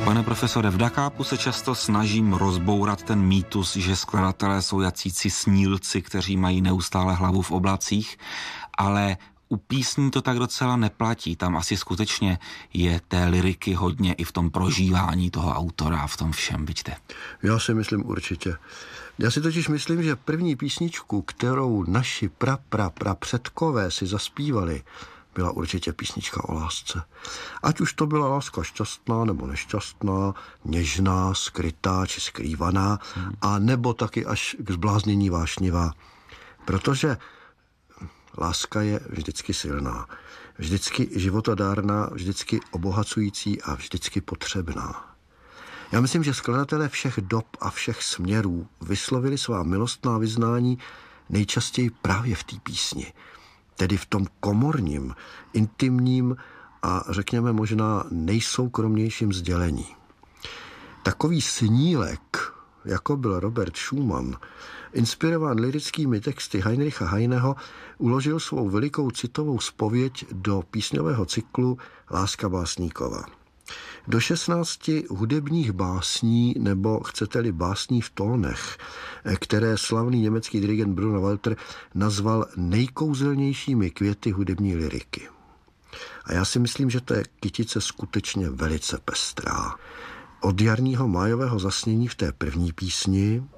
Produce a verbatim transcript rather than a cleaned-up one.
Pane profesore, v Dakápu se často snažím rozbourat ten mýtus, že skladatelé jsou jacíci snílci, kteří mají neustále hlavu v oblacích, ale u písní to tak docela neplatí. Tam asi skutečně je té lyriky hodně i v tom prožívání toho autora a v tom všem, vidíte. Já si myslím určitě. Já si totiž myslím, že první písničku, kterou naši pra, pra, pra předkové si zaspívali, byla určitě písnička o lásce. Ať už to byla láska šťastná nebo nešťastná, něžná, skrytá či skrývaná, hmm. a nebo taky až k zbláznění vášnivá. Protože láska je vždycky silná, vždycky životadárná, vždycky obohacující a vždycky potřebná. Já myslím, že skladatelé všech dob a všech směrů vyslovili svá milostná vyznání nejčastěji právě v té písni. Tedy v tom komorním, intimním a řekněme možná nejsoukromnějším sdělení. Takový snílek, jako byl Robert Schumann, inspirován lyrickými texty Heinricha Heineho, uložil svou velikou citovou zpověď do písňového cyklu Láska básníkova. Do šestnácti hudebních básní, nebo chcete-li básní v tónech, které slavný německý dirigent Bruno Walter nazval nejkouzelnějšími květy hudební lyriky. A já si myslím, že to je kytice skutečně velice pestrá. Od jarního májového zasnění v té první písni,